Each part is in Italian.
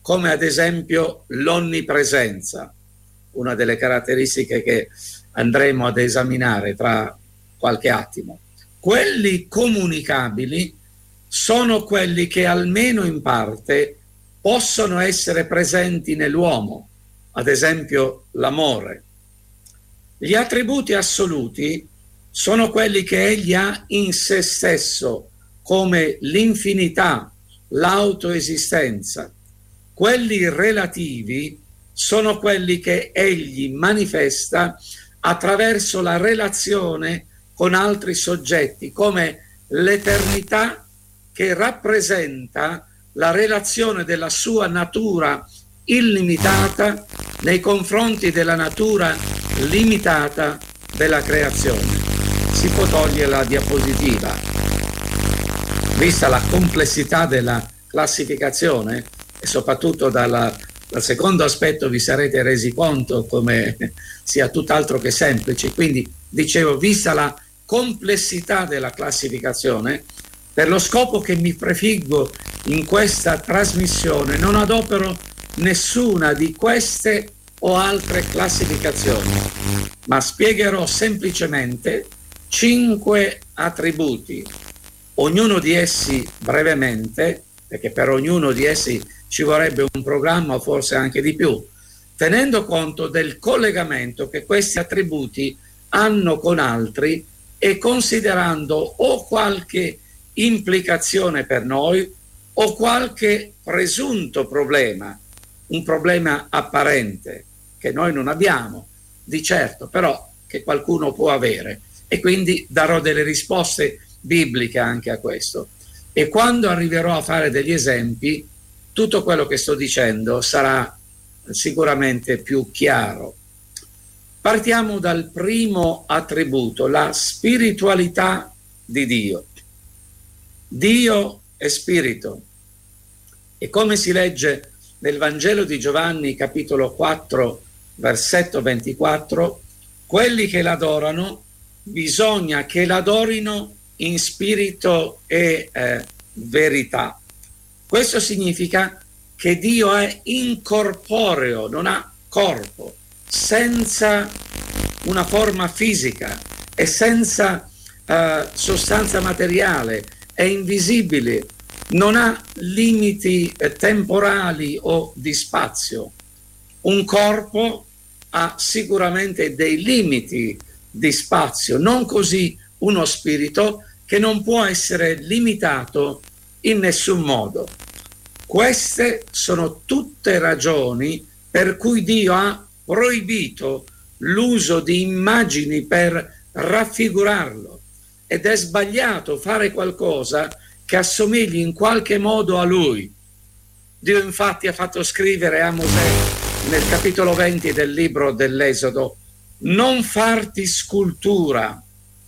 come ad esempio l'onnipresenza, una delle caratteristiche che andremo ad esaminare tra qualche attimo. Quelli comunicabili sono quelli che almeno in parte possono essere presenti nell'uomo, ad esempio l'amore. Gli attributi assoluti sono quelli che egli ha in se stesso, come l'infinità, l'autoesistenza. Quelli relativi sono quelli che egli manifesta attraverso la relazione con altri soggetti, come l'eternità che rappresenta la relazione della sua natura illimitata nei confronti della natura limitata della creazione. Si può togliere la diapositiva. Vista la complessità della classificazione e soprattutto dal secondo aspetto vi sarete resi conto come sia tutt'altro che semplice. Quindi dicevo, vista la complessità della classificazione, per lo scopo che mi prefiggo in questa trasmissione non adopero nessuna di queste o altre classificazioni, ma spiegherò semplicemente 5 attributi, ognuno di essi brevemente, perché per ognuno di essi ci vorrebbe un programma o forse anche di più, tenendo conto del collegamento che questi attributi hanno con altri e considerando o qualche implicazione per noi o qualche presunto problema, un problema apparente che noi non abbiamo, di certo, però che qualcuno può avere, e quindi darò delle risposte bibliche anche a questo. E quando arriverò a fare degli esempi, tutto quello che sto dicendo sarà sicuramente più chiaro. Partiamo dal primo attributo, la spiritualità di Dio. Dio è spirito, e come si legge nel Vangelo di Giovanni, capitolo 4, versetto 24, quelli che l'adorano bisogna che l'adorino in spirito e verità. Questo significa che Dio è incorporeo, non ha corpo, senza una forma fisica e senza sostanza materiale, è invisibile, non ha limiti temporali o di spazio. Un corpo ha sicuramente dei limiti di spazio, non così uno spirito che non può essere limitato in nessun modo. Queste sono tutte ragioni per cui Dio ha proibito l'uso di immagini per raffigurarlo, ed è sbagliato fare qualcosa che assomigli in qualche modo a Lui. Dio infatti ha fatto scrivere a Mosè nel capitolo 20 del libro dell'Esodo: non farti scultura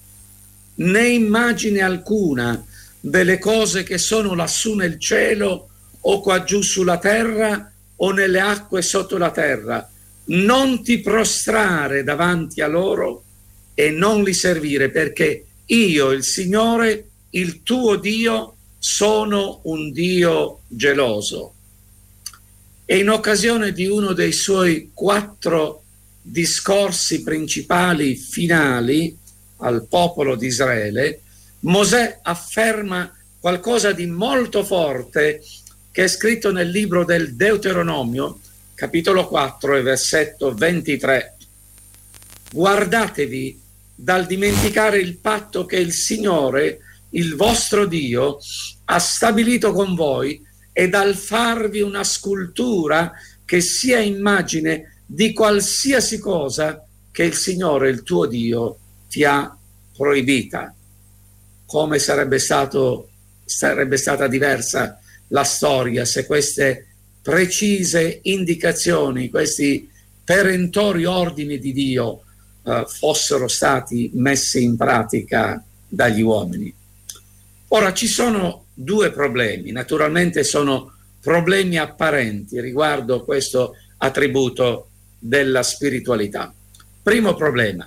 né immagine alcuna delle cose che sono lassù nel cielo o qua giù sulla terra o nelle acque sotto la terra. Non ti prostrare davanti a loro e non li servire, perché io, il Signore, il tuo Dio, sono un Dio geloso. E in occasione di uno dei suoi 4 discorsi principali finali al popolo di Israele, Mosè afferma qualcosa di molto forte che è scritto nel libro del Deuteronomio, capitolo 4 e versetto 23. Guardatevi dal dimenticare il patto che il Signore, il vostro Dio, ha stabilito con voi, e dal farvi una scultura che sia immagine di qualsiasi cosa che il Signore, il tuo Dio, ti ha proibita. Come sarebbe stata diversa la storia se queste precise indicazioni, questi perentori ordini di Dio fossero stati messi in pratica dagli uomini. Ora, ci sono 2 problemi, naturalmente sono problemi apparenti riguardo questo attributo della spiritualità. Primo problema: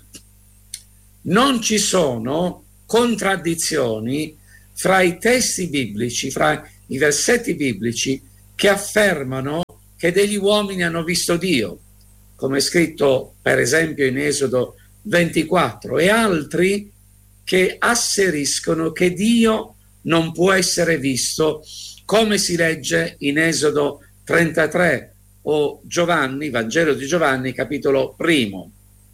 non ci sono contraddizioni fra i testi biblici, fra i versetti biblici che affermano che degli uomini hanno visto Dio, come è scritto per esempio in Esodo 24, e altri che asseriscono che Dio non può essere visto, come si legge in Esodo 33 o Giovanni, Vangelo di Giovanni, capitolo 1.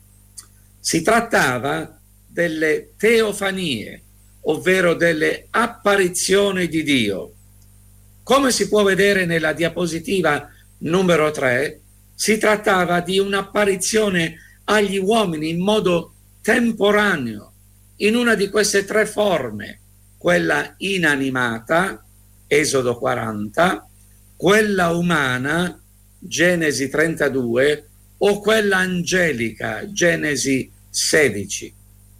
Si trattava delle teofanie, ovvero delle apparizioni di Dio. Come si può vedere nella diapositiva numero 3, si trattava di un'apparizione agli uomini in modo temporaneo, in una di queste tre forme, quella inanimata, Esodo 40, quella umana, Genesi 32, o quella angelica, Genesi 16.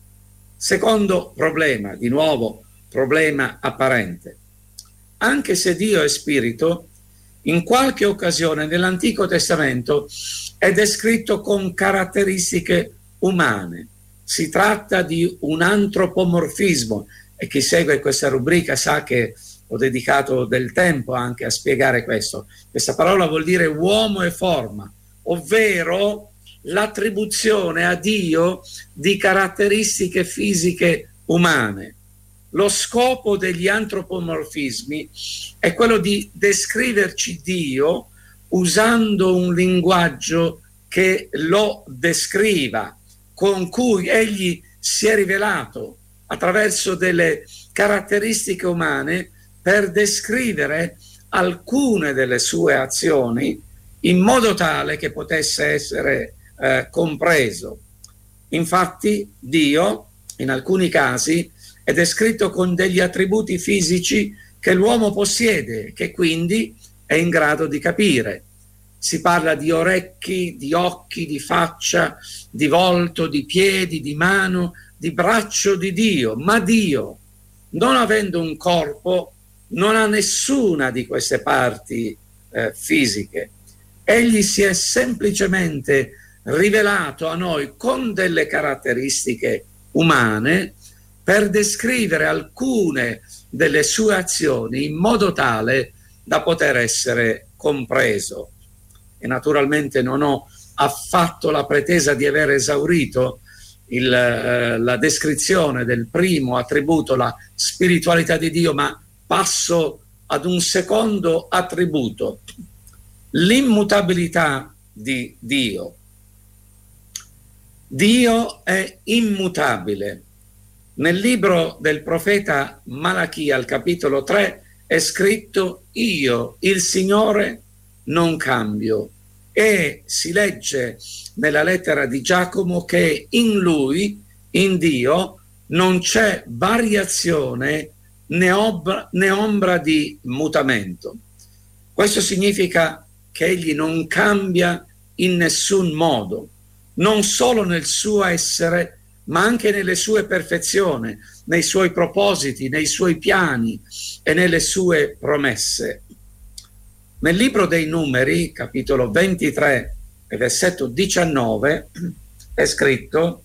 Secondo problema, di nuovo problema apparente. Anche se Dio è spirito, in qualche occasione nell'Antico Testamento è descritto con caratteristiche umane. Si tratta di un antropomorfismo, e chi segue questa rubrica sa che ho dedicato del tempo anche a spiegare questo. Questa parola vuol dire uomo e forma, ovvero l'attribuzione a Dio di caratteristiche fisiche umane. Lo scopo degli antropomorfismi è quello di descriverci Dio usando un linguaggio che lo descriva, con cui egli si è rivelato attraverso delle caratteristiche umane per descrivere alcune delle sue azioni in modo tale che potesse essere compreso. Infatti Dio, in alcuni casi, è descritto con degli attributi fisici che l'uomo possiede, che quindi è in grado di capire. Si parla di orecchi, di occhi, di faccia, di volto, di piedi, di mano, di braccio di Dio. Ma Dio, non avendo un corpo, non ha nessuna di queste parti fisiche. Egli si è semplicemente rivelato a noi con delle caratteristiche umane per descrivere alcune delle sue azioni in modo tale da poter essere compreso. E naturalmente non ho affatto la pretesa di aver esaurito la descrizione del primo attributo, la spiritualità di Dio, ma passo ad un secondo attributo, l'immutabilità di Dio. Dio è immutabile. Nel libro del profeta Malachia, al capitolo 3, è scritto: io, il Signore, non cambio. E si legge nella lettera di Giacomo che in Lui, in Dio, non c'è variazione né ombra di mutamento. Questo significa che Egli non cambia in nessun modo, non solo nel suo essere, ma anche nelle sue perfezioni, nei suoi propositi, nei suoi piani e nelle sue promesse. Nel libro dei Numeri, capitolo 23, versetto 19, è scritto: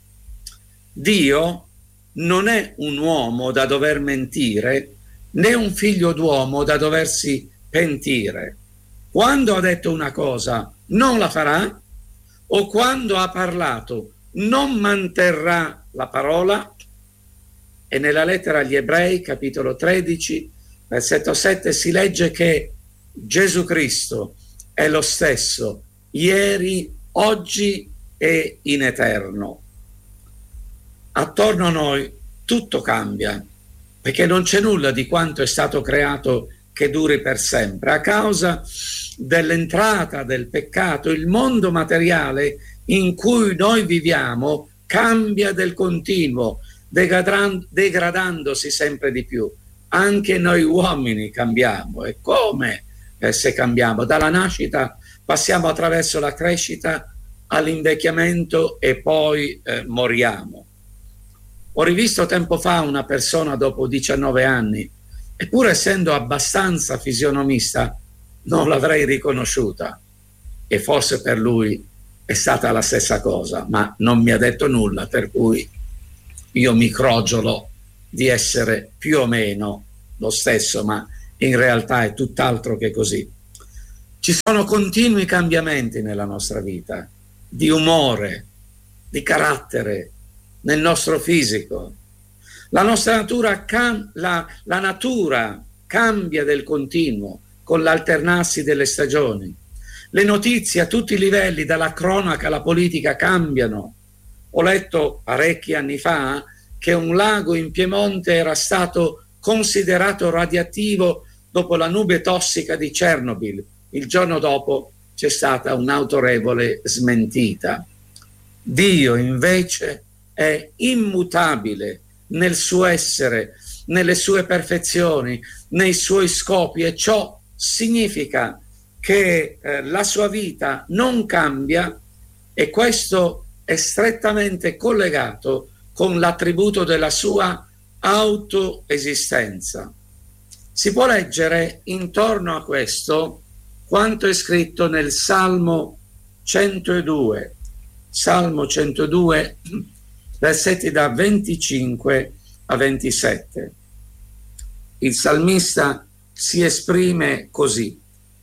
Dio non è un uomo da dover mentire, né un figlio d'uomo da doversi pentire. Quando ha detto una cosa, non la farà? O quando ha parlato, non manterrà la parola? E nella lettera agli Ebrei, capitolo 13, versetto 7, si legge che Gesù Cristo è lo stesso, ieri, oggi e in eterno. Attorno a noi tutto cambia, perché non c'è nulla di quanto è stato creato che duri per sempre. A causa dell'entrata del peccato, il mondo materiale in cui noi viviamo cambia del continuo, degradandosi sempre di più. Anche noi uomini cambiamo. E come se cambiamo? Dalla nascita passiamo attraverso la crescita all'invecchiamento e poi moriamo. Ho rivisto tempo fa una persona dopo 19 anni, e pur essendo abbastanza fisionomista non l'avrei riconosciuta, e forse per lui è stata la stessa cosa, ma non mi ha detto nulla, per cui io mi crogiolo di essere più o meno lo stesso, ma in realtà è tutt'altro che così. Ci sono continui cambiamenti nella nostra vita, di umore, di carattere, nel nostro fisico. La nostra natura, la natura cambia del continuo con l'alternarsi delle stagioni. Le notizie a tutti i livelli, dalla cronaca alla politica, cambiano. Ho letto parecchi anni fa che un lago in Piemonte era stato considerato radioattivo dopo la nube tossica di Chernobyl. Il giorno dopo c'è stata un'autorevole smentita. Dio invece è immutabile nel suo essere, nelle sue perfezioni, nei suoi scopi, e ciò significa che la sua vita non cambia, e questo è strettamente collegato con l'attributo della sua autoesistenza. Si può leggere intorno a questo quanto è scritto nel Salmo 102, Salmo 102, versetti da 25 a 27. Il salmista si esprime così,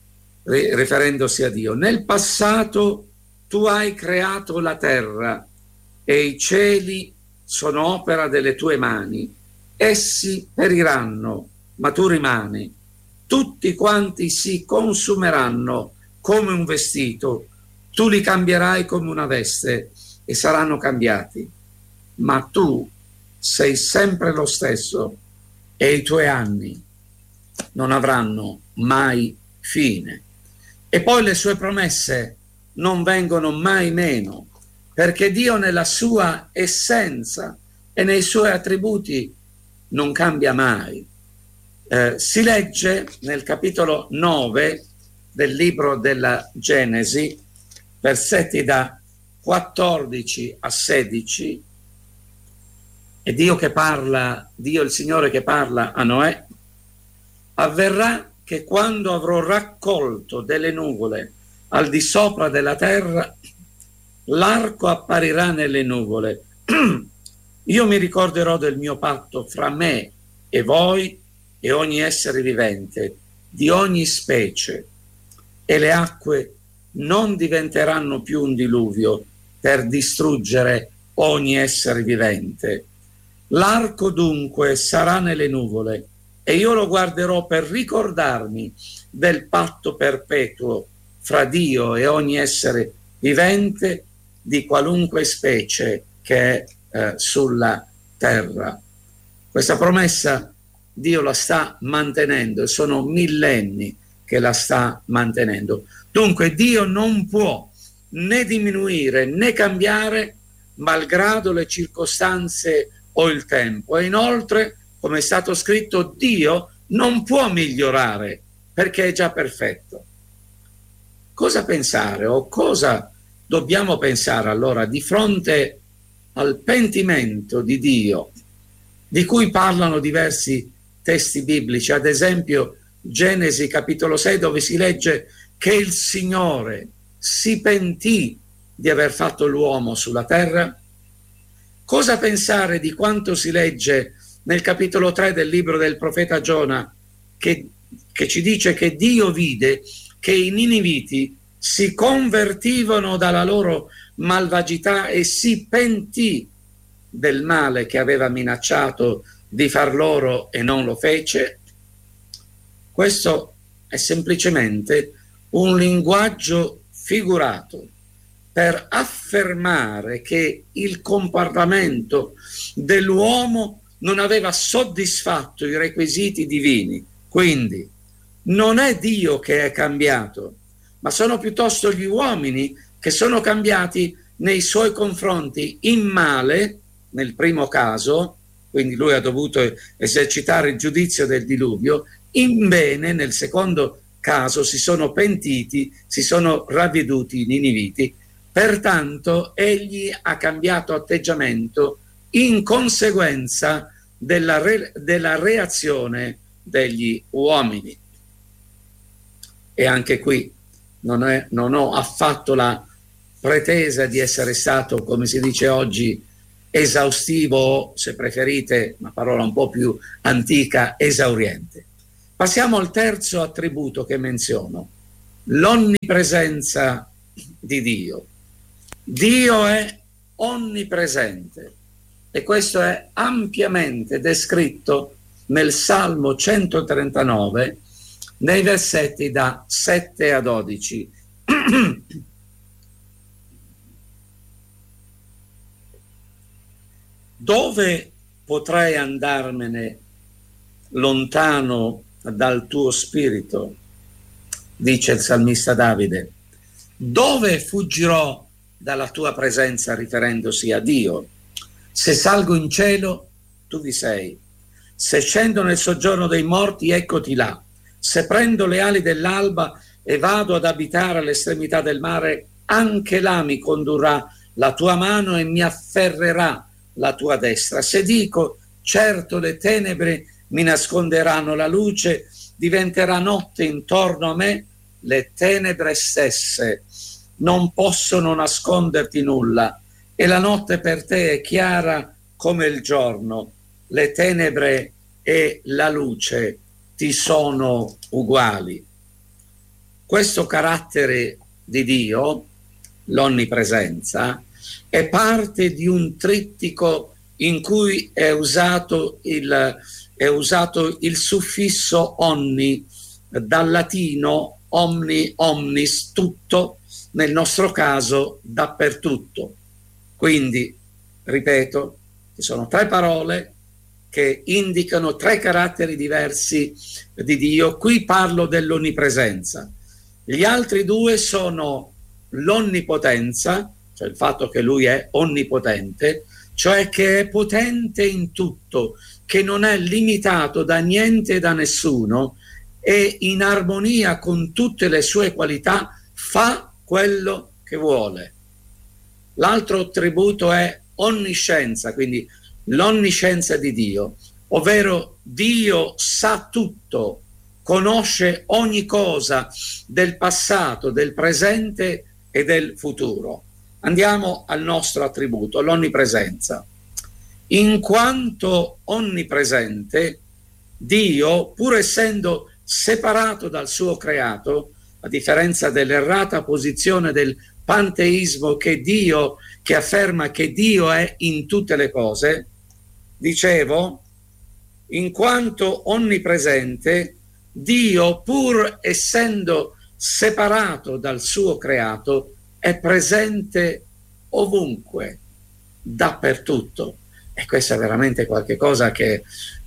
riferendosi a Dio: nel passato tu hai creato la terra e i cieli sono opera delle tue mani. Essi periranno, ma tu rimani. Tutti quanti si consumeranno come un vestito. Tu li cambierai come una veste e saranno cambiati. Ma tu sei sempre lo stesso e i tuoi anni non avranno mai fine. E poi le sue promesse non vengono mai meno, perché Dio nella sua essenza e nei suoi attributi non cambia mai. Si legge nel capitolo 9 del libro della Genesi, versetti da 14 a 16, e Dio il Signore che parla a Noè: avverrà che quando avrò raccolto delle nuvole al di sopra della terra, l'arco apparirà nelle nuvole. Io mi ricorderò del mio patto fra me e voi e ogni essere vivente, di ogni specie, e le acque non diventeranno più un diluvio per distruggere ogni essere vivente. L'arco dunque sarà nelle nuvole e io lo guarderò per ricordarmi del patto perpetuo fra Dio e ogni essere vivente di qualunque specie che è sulla terra. Questa promessa Dio la sta mantenendo, e sono millenni che la sta mantenendo. Dunque Dio non può né diminuire né cambiare malgrado le circostanze o il tempo, e inoltre, come è stato scritto, Dio non può migliorare perché è già perfetto. Cosa pensare, o cosa dobbiamo pensare allora di fronte al pentimento di Dio, di cui parlano diversi testi biblici, ad esempio Genesi capitolo 6, dove si legge che il Signore si pentì di aver fatto l'uomo sulla terra? Cosa pensare di quanto si legge nel capitolo 3 del libro del profeta Giona, che ci dice che Dio vide che i niniviti si convertivano dalla loro malvagità e si pentì del male che aveva minacciato di far loro e non lo fece? Questo è semplicemente un linguaggio figurato per affermare che il comportamento dell'uomo non aveva soddisfatto i requisiti divini. Quindi non è Dio che è cambiato, ma sono piuttosto gli uomini che sono cambiati nei suoi confronti in male, nel primo caso, quindi lui ha dovuto esercitare il giudizio del diluvio, in bene nel secondo caso si sono pentiti, si sono ravveduti i niniviti. Pertanto egli ha cambiato atteggiamento in conseguenza della reazione degli uomini. E anche qui non ho affatto la pretesa di essere stato, come si dice oggi, esaustivo o, se preferite, una parola un po' più antica, esauriente. Passiamo al terzo attributo che menziono, l'onnipresenza di Dio. Dio è onnipresente e questo è ampiamente descritto nel Salmo 139 nei versetti da 7 a 12. Dove potrei andarmene lontano dal tuo spirito? Dice il salmista Davide. Dove fuggirò dalla tua presenza, riferendosi a Dio? Se salgo in cielo, tu vi sei. Se scendo nel soggiorno dei morti, eccoti là. Se prendo le ali dell'alba e vado ad abitare all'estremità del mare, anche là mi condurrà la tua mano e mi afferrerà la tua destra. Se dico, certo le tenebre mi nasconderanno la luce, diventerà notte intorno a me, le tenebre stesse non possono nasconderti nulla e la notte per te è chiara come il giorno, le tenebre e la luce ti sono uguali. Questo carattere di Dio, l'onnipresenza, è parte di un trittico in cui è usato il suffisso onni, dal latino omni, omnis, tutto, nel nostro caso dappertutto. Quindi, ripeto, ci sono 3 parole che indicano 3 caratteri diversi di Dio. Qui parlo dell'onnipresenza. Gli altri 2 sono l'onnipotenza, cioè il fatto che lui è onnipotente, cioè che è potente in tutto, che non è limitato da niente e da nessuno e in armonia con tutte le sue qualità fa quello che vuole. L'altro attributo è onniscienza, quindi l'onniscienza di Dio, ovvero Dio sa tutto, conosce ogni cosa del passato, del presente e del futuro. Andiamo al nostro attributo, l'onnipresenza. In quanto onnipresente, Dio, pur essendo separato dal suo creato, a differenza dell'errata posizione del panteismo che afferma che Dio è in tutte le cose, dicevo, in quanto onnipresente, Dio, pur essendo separato dal suo creato, è presente ovunque, dappertutto. E questo è veramente qualcosa che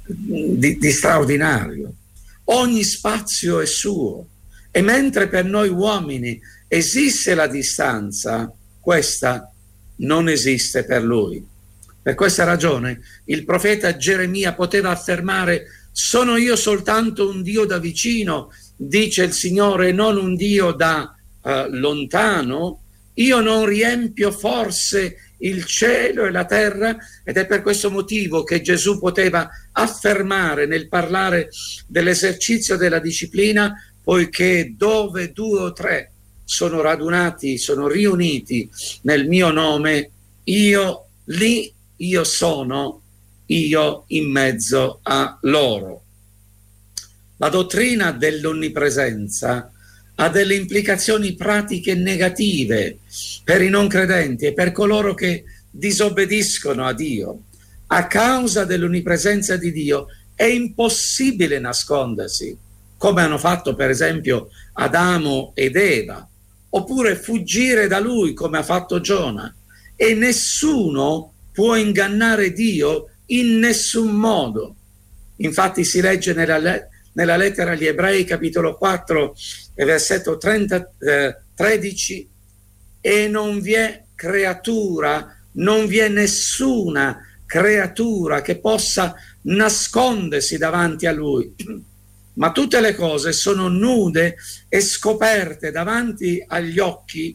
di straordinario. Ogni spazio è suo. E mentre per noi uomini esiste la distanza, questa non esiste per lui. Per questa ragione il profeta Geremia poteva affermare: sono io soltanto un Dio da vicino, dice il Signore, e non un Dio da lontano. Io non riempio forse il cielo e la terra? Ed è per questo motivo che Gesù poteva affermare nel parlare dell'esercizio della disciplina: poiché dove 2 o 3 sono radunati, sono riuniti nel mio nome, io lì, io sono, io in mezzo a loro. La dottrina dell'onnipresenza ha delle implicazioni pratiche negative per i non credenti e per coloro che disobbediscono a Dio. A causa dell'onnipresenza di Dio è impossibile nascondersi, come hanno fatto per esempio Adamo ed Eva, oppure fuggire da lui come ha fatto Giona, e nessuno può ingannare Dio in nessun modo. Infatti si legge nella lettera agli Ebrei, capitolo 4, versetto 13, e non vi è creatura, non vi è nessuna creatura che possa nascondersi davanti a lui, ma tutte le cose sono nude e scoperte davanti agli occhi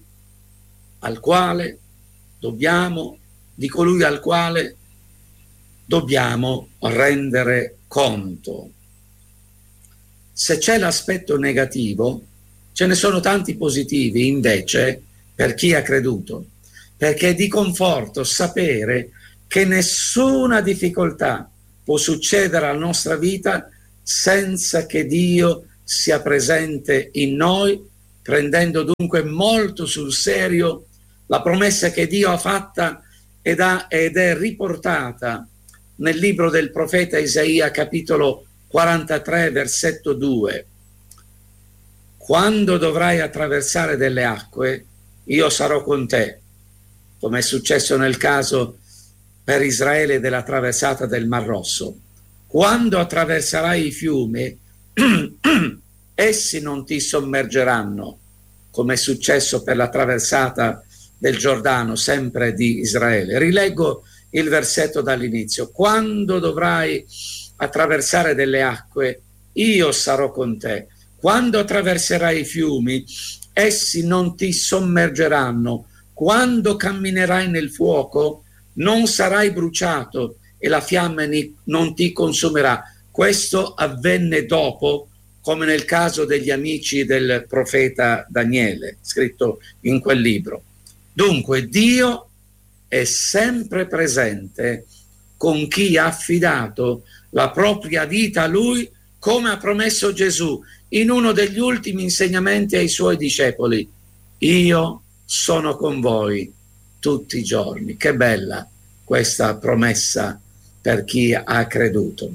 di colui al quale dobbiamo rendere conto. Se c'è l'aspetto negativo, ce ne sono tanti positivi invece per chi ha creduto, perché è di conforto sapere che nessuna difficoltà può succedere alla nostra vita senza che Dio sia presente in noi prendendo dunque molto sul serio la promessa che Dio ha fatta ed è riportata nel libro del profeta Isaia, capitolo 43, versetto 2. Quando dovrai attraversare delle acque, io sarò con te, come è successo nel caso per Israele della traversata del Mar Rosso. Quando attraverserai i fiumi, essi non ti sommergeranno, come è successo per la traversata del Giordano, sempre di Israele. Rileggo il versetto dall'inizio. Quando dovrai attraversare delle acque, io sarò con te. Quando attraverserai i fiumi, essi non ti sommergeranno. Quando camminerai nel fuoco, non sarai bruciato e la fiamma non ti consumerà. Questo avvenne dopo, come nel caso degli amici del profeta Daniele, scritto in quel libro. Dunque, Dio è sempre presente con chi ha affidato la propria vita a Lui, come ha promesso Gesù in uno degli ultimi insegnamenti ai Suoi discepoli. Io sono con voi tutti i giorni. Che bella questa promessa per chi ha creduto.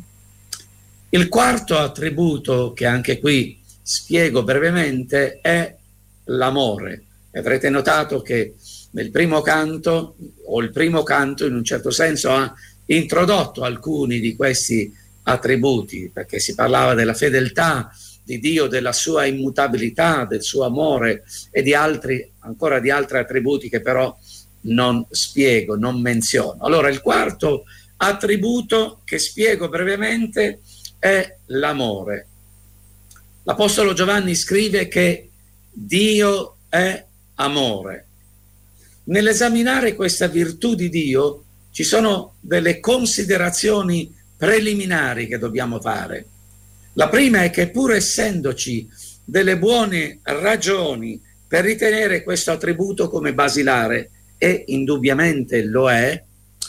Il quarto attributo, che anche qui spiego brevemente, è l'amore. Avrete notato che nel primo canto, o il primo canto in un certo senso ha introdotto alcuni di questi attributi, perché si parlava della fedeltà di Dio, della sua immutabilità, del suo amore e di altri, ancora di altri attributi che però non spiego, non menziono. Allora, il quarto attributo che spiego brevemente è l'amore. L'Apostolo Giovanni scrive che Dio è amore. Nell'esaminare questa virtù di Dio ci sono delle considerazioni preliminari che dobbiamo fare. La prima è che, pur essendoci delle buone ragioni per ritenere questo attributo come basilare, e indubbiamente lo è,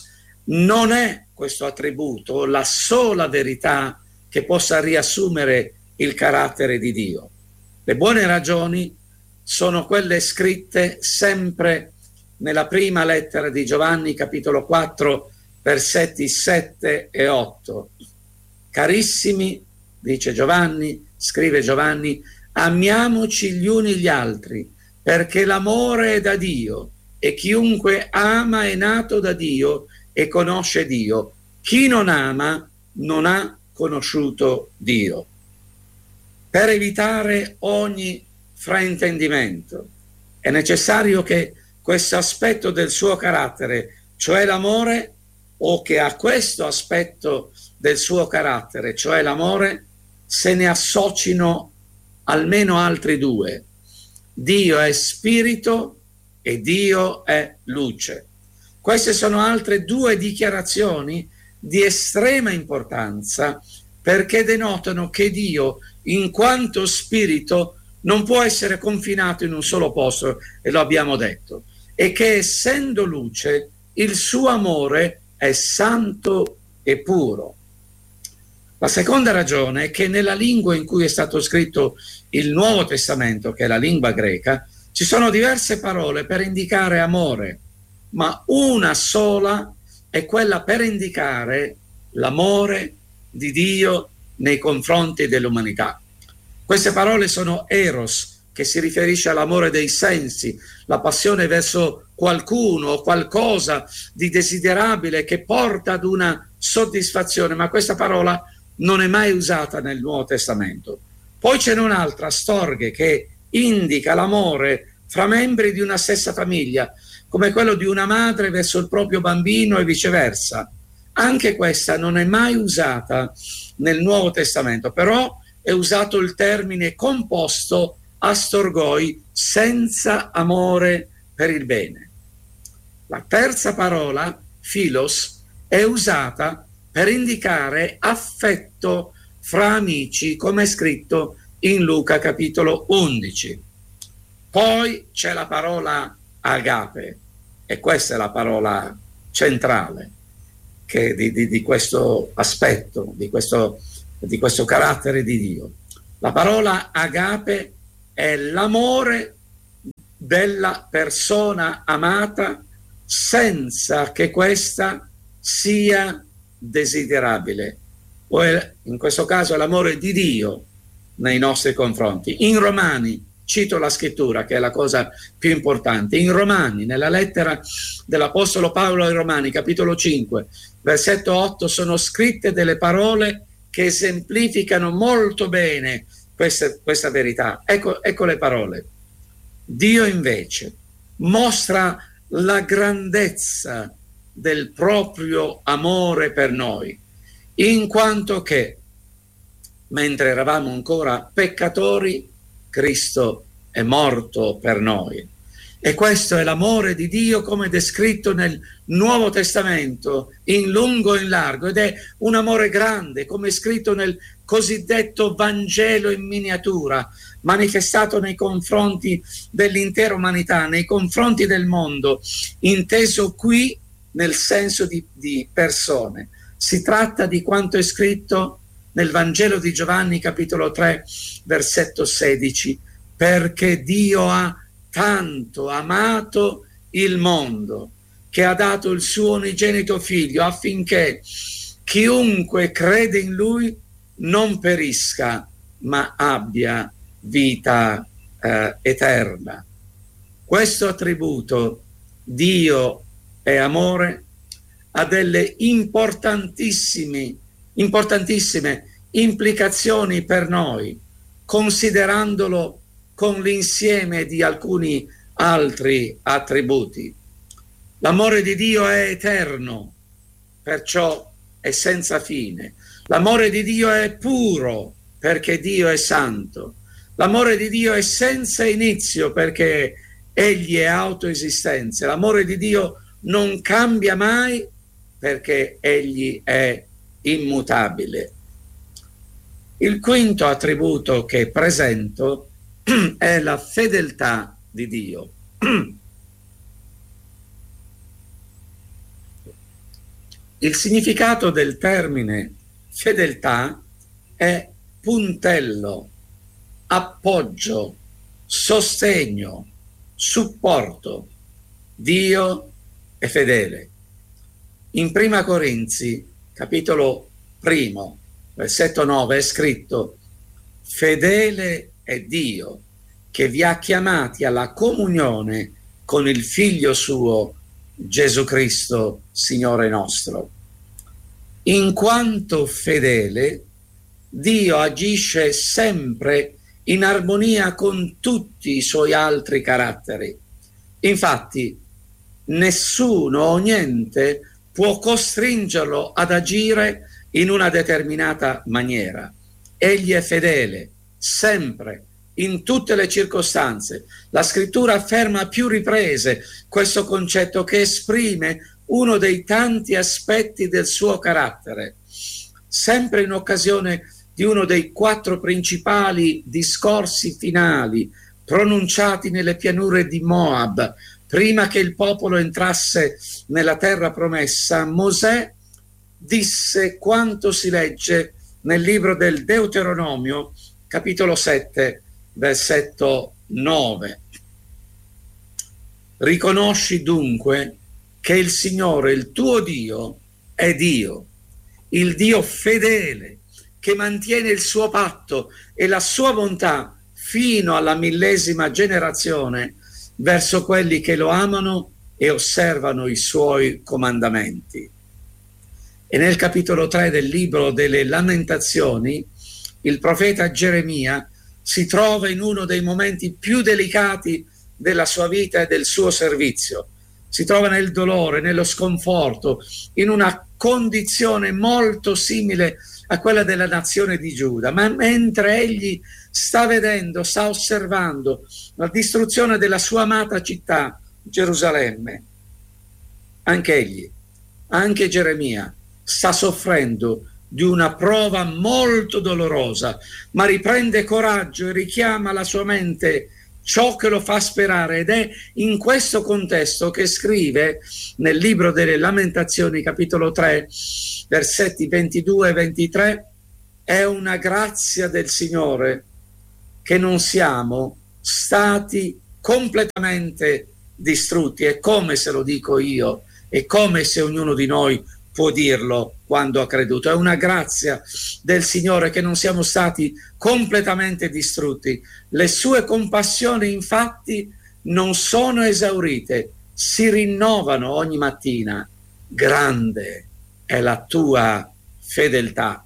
non è questo attributo la sola verità che possa riassumere il carattere di Dio. Le buone ragioni sono quelle scritte sempre nella prima lettera di Giovanni, capitolo 4, versetti 7 e 8. Carissimi, dice Giovanni, scrive Giovanni, amiamoci gli uni gli altri, perché l'amore è da Dio, e chiunque ama è nato da Dio e conosce Dio. Chi non ama non ha conosciuto Dio. Per evitare ogni fraintendimento è necessario che questo aspetto del suo carattere, cioè l'amore, o che a questo aspetto del suo carattere, cioè l'amore, se ne associno almeno altri due. Dio è spirito e Dio è luce. Queste sono altre due dichiarazioni di estrema importanza, perché denotano che Dio, in quanto spirito, non può essere confinato in un solo posto, e lo abbiamo detto, e che essendo luce, il suo amore è santo e puro. La seconda ragione è che nella lingua in cui è stato scritto il Nuovo Testamento, che è la lingua greca, ci sono diverse parole per indicare amore, ma una sola è quella per indicare l'amore di Dio nei confronti dell'umanità. Queste parole sono eros, che si riferisce all'amore dei sensi, la passione verso qualcuno o qualcosa di desiderabile che porta ad una soddisfazione, ma questa parola non è mai usata nel Nuovo Testamento. Poi c'è un'altra, storge, che indica l'amore fra membri di una stessa famiglia, come quello di una madre verso il proprio bambino e viceversa. Anche questa non è mai usata nel Nuovo Testamento, però è usato il termine composto astorgoi, senza amore per il bene. La terza parola, philos, è usata per indicare affetto fra amici, come è scritto in Luca capitolo 11. Poi c'è la parola agape, e questa è la parola centrale che di questo aspetto, di questo carattere di Dio. La parola agape è l'amore della persona amata senza che questa sia desiderabile, o in questo caso l'amore di Dio nei nostri confronti. In Romani, cito la scrittura che è la cosa più importante, in Romani, nella lettera dell'Apostolo Paolo ai Romani, capitolo 5, versetto 8, sono scritte delle parole che esemplificano molto bene questa verità. Ecco le parole. Dio invece mostra la grandezza del proprio amore per noi, in quanto che, mentre eravamo ancora peccatori, Cristo è morto per noi. E questo è l'amore di Dio come descritto nel Nuovo Testamento, in lungo e in largo, ed è un amore grande, come scritto nel cosiddetto Vangelo in miniatura, manifestato nei confronti dell'intera umanità, nei confronti del mondo, inteso qui nel senso di persone. Si tratta di quanto è scritto nel Vangelo di Giovanni, capitolo 3, versetto 16, perché Dio ha tanto amato il mondo che ha dato il suo unigenito figlio affinché chiunque crede in lui non perisca ma abbia vita eterna. Questo attributo, Dio è amore, ha delle importantissime implicazioni per noi, considerandolo con l'insieme di alcuni altri attributi. L'amore di Dio è eterno, perciò è senza fine. L'amore di Dio è puro, perché Dio è santo. L'amore di Dio è senza inizio, perché Egli è autoesistenza. L'amore di Dio non cambia mai, perché Egli è immutabile. Il quinto attributo che presento è la fedeltà di Dio. Il significato del termine fedeltà è puntello, appoggio, sostegno, supporto. Dio è fedele. In Prima Corinzi, capitolo 1, versetto 9, è scritto: fedele è Dio che vi ha chiamati alla comunione con il Figlio suo, Gesù Cristo, Signore nostro. In quanto fedele, Dio agisce sempre in armonia con tutti i suoi altri caratteri. Infatti, nessuno o niente può costringerlo ad agire in una determinata maniera. Egli è fedele, sempre, in tutte le circostanze. La scrittura afferma a più riprese questo concetto, che esprime uno dei tanti aspetti del suo carattere. Sempre in occasione di uno dei 4 principali discorsi finali pronunciati nelle pianure di Moab, prima che il popolo entrasse nella terra promessa, Mosè disse quanto si legge nel libro del Deuteronomio, capitolo 7, versetto 9. Riconosci dunque che il Signore, il tuo Dio, è Dio, il Dio fedele, che mantiene il suo patto e la sua bontà fino alla 1000ª generazione verso quelli che lo amano e osservano i suoi comandamenti. E nel capitolo 3 del libro delle Lamentazioni, il profeta Geremia si trova in uno dei momenti più delicati della sua vita e del suo servizio. Si trova nel dolore, nello sconforto, in una condizione molto simile a quella della nazione di Giuda, ma mentre egli sta osservando la distruzione della sua amata città, Gerusalemme, anche egli, anche Geremia, sta soffrendo di una prova molto dolorosa, ma riprende coraggio e richiama alla sua mente ciò che lo fa sperare, ed è in questo contesto che scrive nel libro delle Lamentazioni, capitolo 3, versetti 22 e 23: è una grazia del Signore che non siamo stati completamente distrutti. È come se lo dico io, è come se ognuno di noi può dirlo quando ha creduto. È una grazia del Signore che non siamo stati completamente distrutti. Le sue compassioni infatti non sono esaurite, si rinnovano ogni mattina. Grande è la tua fedeltà.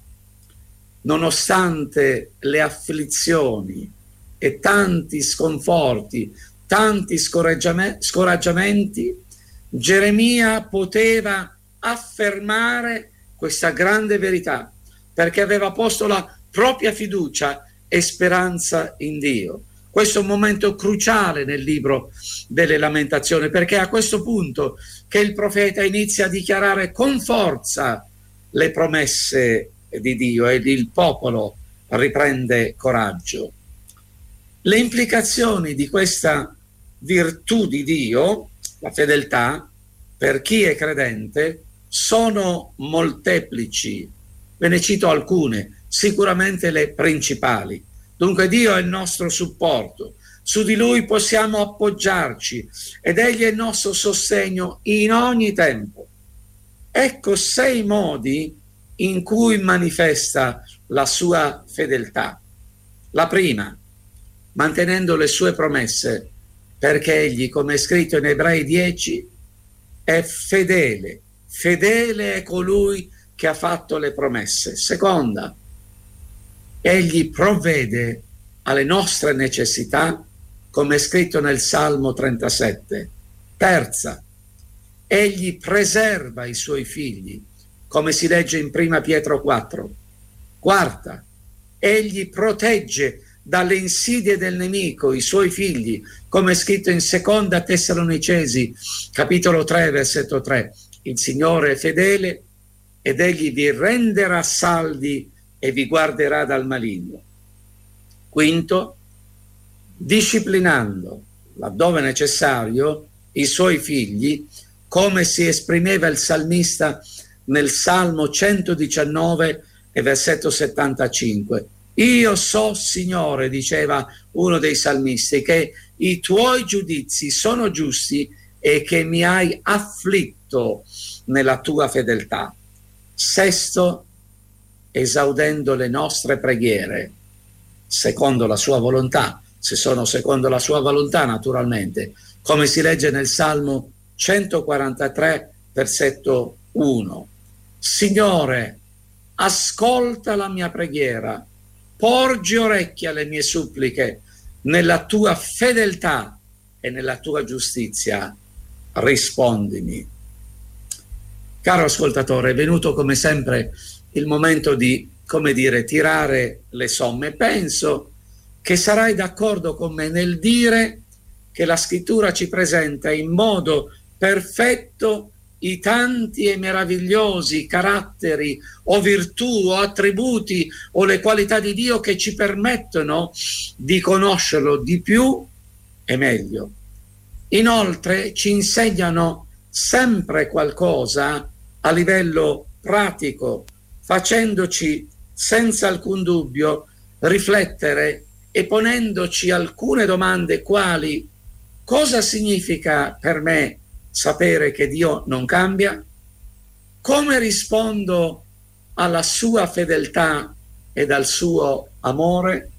Nonostante le afflizioni e tanti sconforti, tanti scoraggiamenti, Geremia poteva affermare questa grande verità perché aveva posto la propria fiducia e speranza in Dio. Questo è un momento cruciale nel libro delle Lamentazioni, perché è a questo punto che il profeta inizia a dichiarare con forza le promesse di Dio e il popolo riprende coraggio. Le implicazioni di questa virtù di Dio, la fedeltà, per chi è credente, sono molteplici. Ve ne cito alcune, sicuramente le principali. Dunque Dio è il nostro supporto, su di Lui possiamo appoggiarci ed Egli è il nostro sostegno in ogni tempo. Ecco 6 modi in cui manifesta la sua fedeltà. La prima, mantenendo le sue promesse, perché Egli, come è scritto in Ebrei 10, è fedele. Fedele è colui che ha fatto le promesse. Seconda, Egli provvede alle nostre necessità, come è scritto nel Salmo 37. Terza, Egli preserva i suoi figli, come si legge in 1 Pietro 4. Quarta, Egli protegge dalle insidie del nemico i suoi figli, come è scritto in 2 Tessalonicesi, capitolo 3, versetto 3. Il Signore è fedele ed Egli vi renderà saldi e vi guarderà dal maligno. Quinto, disciplinando, laddove necessario, i suoi figli, come si esprimeva il salmista nel Salmo 119 e versetto 75. Io so, Signore, diceva uno dei salmisti, che i tuoi giudizi sono giusti e che mi hai afflitto nella tua fedeltà. Sesto, esaudendo le nostre preghiere secondo la sua volontà, se sono secondo la sua volontà naturalmente, come si legge nel Salmo 143 versetto 1. Signore, ascolta la mia preghiera, porgi orecchie alle mie suppliche, nella tua fedeltà e nella tua giustizia rispondimi. Caro ascoltatore, è venuto come sempre il momento di, come dire, tirare le somme. Penso che sarai d'accordo con me nel dire che la scrittura ci presenta in modo perfetto i tanti e meravigliosi caratteri o virtù o attributi o le qualità di Dio che ci permettono di conoscerlo di più e meglio. Inoltre ci insegnano sempre qualcosa a livello pratico, facendoci senza alcun dubbio riflettere e ponendoci alcune domande quali: cosa significa per me sapere che Dio non cambia? Come rispondo alla sua fedeltà ed al suo amore?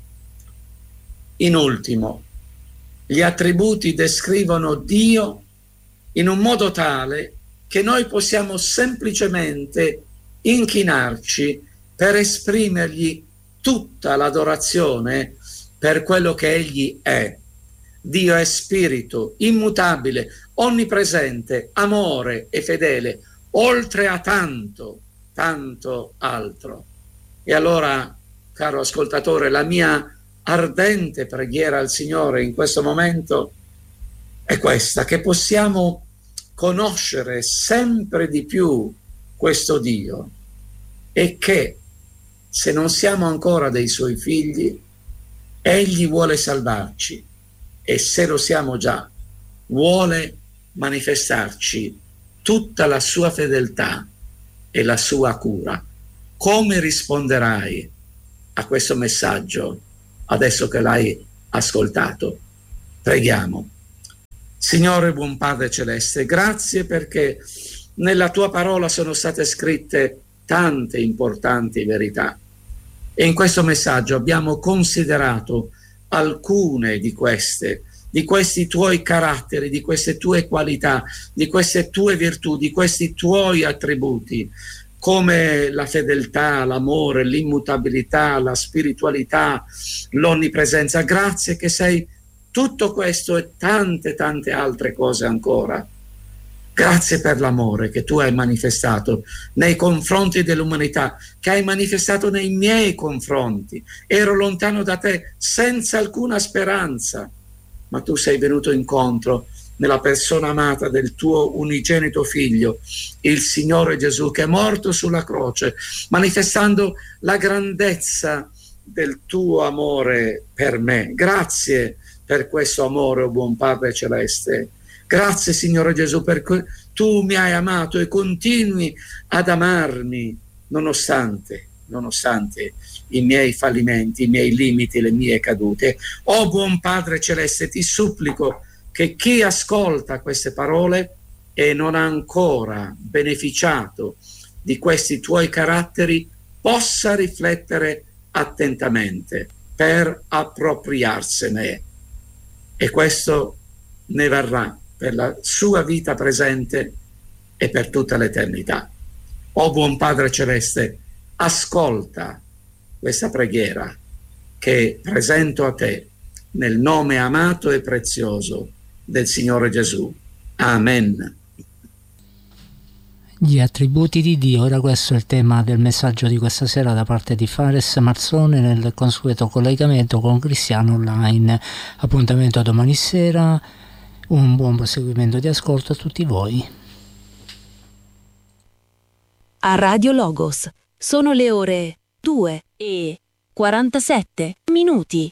In ultimo, gli attributi descrivono Dio in un modo tale che noi possiamo semplicemente inchinarci per esprimergli tutta l'adorazione per quello che Egli è. Dio è spirito, immutabile, onnipresente, amore e fedele, oltre a tanto, tanto altro. E allora, caro ascoltatore, la mia ardente preghiera al Signore in questo momento è questa: che possiamo conoscere sempre di più questo Dio e che, se non siamo ancora dei Suoi figli, Egli vuole salvarci e, se lo siamo già, vuole manifestarci tutta la sua fedeltà e la sua cura. Come risponderai a questo messaggio adesso che l'hai ascoltato? Preghiamo. Signore buon Padre Celeste, grazie perché nella tua parola sono state scritte tante importanti verità e in questo messaggio abbiamo considerato alcune di questi tuoi caratteri, di queste tue qualità, di queste tue virtù, di questi tuoi attributi, come la fedeltà, l'amore, l'immutabilità, la spiritualità, l'onnipresenza. Grazie che sei tutto questo e tante altre cose ancora. Grazie per l'amore che tu hai manifestato nei confronti dell'umanità, che hai manifestato nei miei confronti. Ero lontano da te senza alcuna speranza, ma tu sei venuto incontro nella persona amata del tuo unigenito figlio, il Signore Gesù, che è morto sulla croce, manifestando la grandezza del tuo amore per me. Grazie per questo amore, oh buon Padre Celeste. Grazie, Signore Gesù, perché tu mi hai amato e continui ad amarmi nonostante i miei fallimenti, i miei limiti, le mie cadute. Oh buon Padre Celeste, ti supplico che chi ascolta queste parole e non ha ancora beneficiato di questi tuoi caratteri possa riflettere attentamente per appropriarsene, e questo ne varrà per la sua vita presente e per tutta l'eternità. Oh buon Padre Celeste, ascolta questa preghiera che presento a te nel nome amato e prezioso del Signore Gesù. Amen. Gli attributi di Dio. Ora questo è il tema del messaggio di questa sera da parte di Fares Marzone nel consueto collegamento con Cristiano Online. Appuntamento a domani sera, un buon proseguimento di ascolto a tutti voi. A Radio Logos sono le ore 2:47.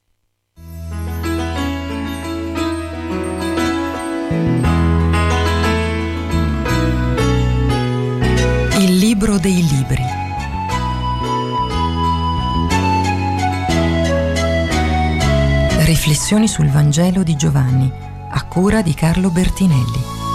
Il libro dei libri. Riflessioni sul Vangelo di Giovanni, a cura di Carlo Bertinelli.